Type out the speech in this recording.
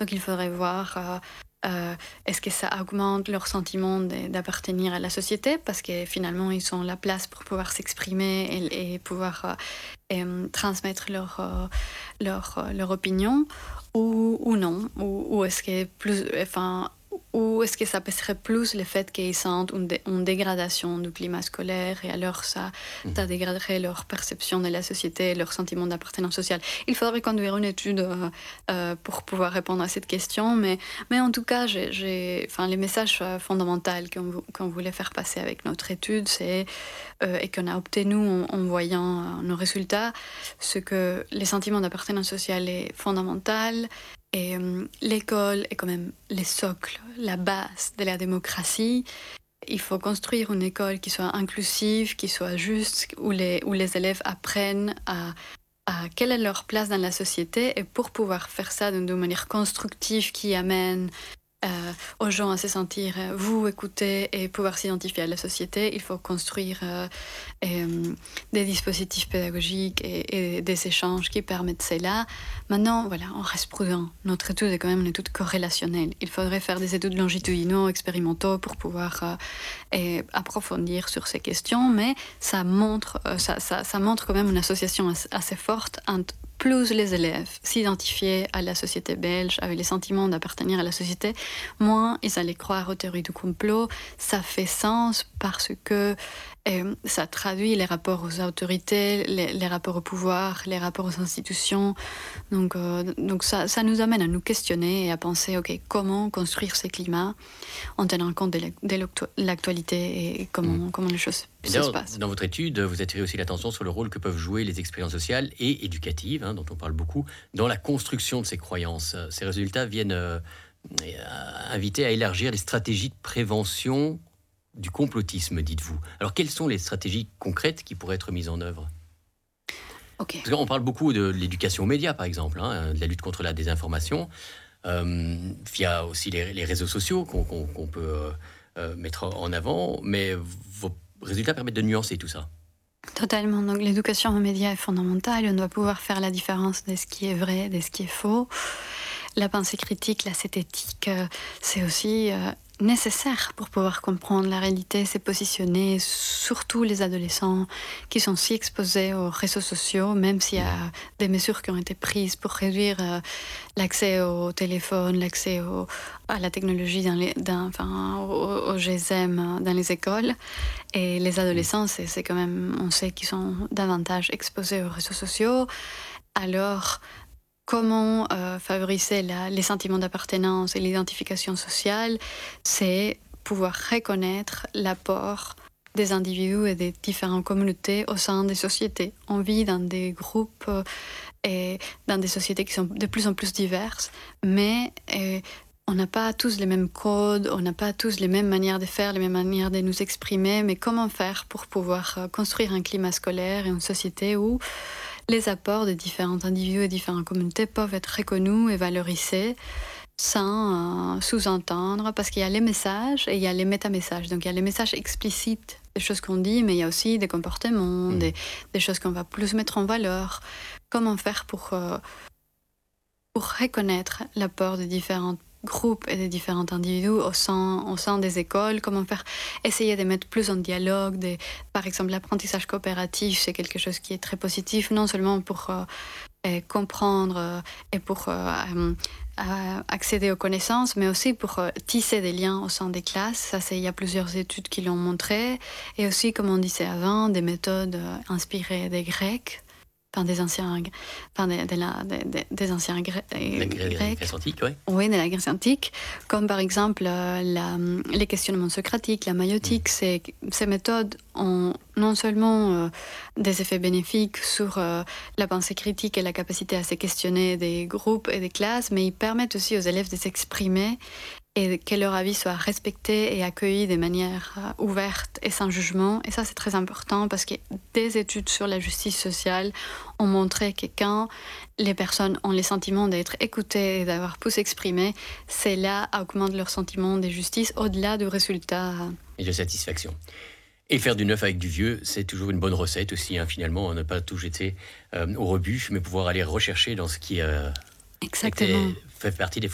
Donc il faudrait voir est-ce que ça augmente leur sentiment d'appartenir à la société parce que finalement ils ont la place pour pouvoir s'exprimer et pouvoir transmettre leur opinion ou non ou est-ce que plus enfin ou est-ce que ça passerait plus le fait qu'ils sentent une dégradation du climat scolaire et alors ça dégraderait leur perception de la société, leur sentiment d'appartenance sociale. Il faudrait conduire une étude pour pouvoir répondre à cette question, mais en tout cas, les messages fondamentaux qu'on voulait faire passer avec notre étude, c'est et qu'on a obtenu en voyant nos résultats, c'est que les sentiments d'appartenance sociale est fondamental. Et l'école est quand même le socle, la base de la démocratie. Il faut construire une école qui soit inclusive, qui soit juste, où les élèves apprennent à quelle est leur place dans la société et pour pouvoir faire ça d'une manière constructive qui amène aux gens à se sentir vous écouter et pouvoir s'identifier à la société, il faut construire des dispositifs pédagogiques et des échanges qui permettent cela. Maintenant, voilà, on reste prudent. Notre étude est quand même une étude corrélationnelle. Il faudrait faire des études longitudinaux, expérimentaux pour pouvoir approfondir sur ces questions, mais ça montre quand même une association assez forte entre plus les élèves s'identifiaient à la société belge, avaient les sentiments d'appartenir à la société, moins ils allaient croire aux théories du complot. Ça fait sens parce que ça traduit les rapports aux autorités, les rapports au pouvoir, les rapports aux institutions. Donc ça nous amène à nous questionner et à penser, ok, comment construire ces climats en tenant compte de l'actualité et comment les choses se passent. Dans votre étude, vous attirez aussi l'attention sur le rôle que peuvent jouer les expériences sociales et éducatives, dont on parle beaucoup, dans la construction de ces croyances. Ces résultats viennent inviter à élargir les stratégies de prévention du complotisme, dites-vous. Alors, quelles sont les stratégies concrètes qui pourraient être mises en œuvre ? Okay. Parce qu'on parle beaucoup de l'éducation aux médias, par exemple, de la lutte contre la désinformation, via aussi les réseaux sociaux qu'on peut mettre en avant, mais vos résultats permettent de nuancer tout ça. Totalement. Donc l'éducation aux médias est fondamentale. On doit pouvoir faire la différence de ce qui est vrai, de ce qui est faux. La pensée critique, la zététique, c'est aussi nécessaire pour pouvoir comprendre la réalité, se positionner, surtout les adolescents qui sont si exposés aux réseaux sociaux, même s'il y a des mesures qui ont été prises pour réduire l'accès au téléphone, l'accès à la technologie, au GSM dans les écoles. Et les adolescents, c'est quand même, on sait qu'ils sont davantage exposés aux réseaux sociaux. Alors, comment favoriser les sentiments d'appartenance et l'identification sociale, c'est pouvoir reconnaître l'apport des individus et des différentes communautés au sein des sociétés. On vit dans des groupes et dans des sociétés qui sont de plus en plus diverses, mais on n'a pas tous les mêmes codes, on n'a pas tous les mêmes manières de faire, les mêmes manières de nous exprimer, mais comment faire pour pouvoir construire un climat scolaire et une société où les apports de différents individus et différentes communautés peuvent être reconnus et valorisés sans sous-entendre, parce qu'il y a les messages et il y a les métamessages. Donc il y a les messages explicites, des choses qu'on dit, mais il y a aussi des comportements, des choses qu'on va plus mettre en valeur. Comment faire pour reconnaître l'apport de différents groupes et de différents individus au sein des écoles, comment faire, essayer de mettre plus en dialogue, par exemple l'apprentissage coopératif, c'est quelque chose qui est très positif, non seulement pour comprendre et pour accéder aux connaissances, mais aussi pour tisser des liens au sein des classes. Ça, il y a plusieurs études qui l'ont montré, et aussi, comme on disait avant, des méthodes inspirées des Grecs, des anciens Grecs. La Grèce antique, oui. Oui, de la Grèce antique, comme par exemple les questionnements socratiques, la maïotique. Ces méthodes ont non seulement des effets bénéfiques sur la pensée critique et la capacité à se questionner des groupes et des classes, mais ils permettent aussi aux élèves de s'exprimer et que leur avis soit respecté et accueilli de manière ouverte et sans jugement. Et ça, c'est très important parce que des études sur la justice sociale ont montré que quand les personnes ont le sentiment d'être écoutées et d'avoir pu s'exprimer, cela augmente leur sentiment de justice au-delà du résultat. Et de satisfaction. Et faire du neuf avec du vieux, c'est toujours une bonne recette aussi, finalement, ne pas tout jeter au rebut, mais pouvoir aller rechercher dans ce qui Exactement. fait partie des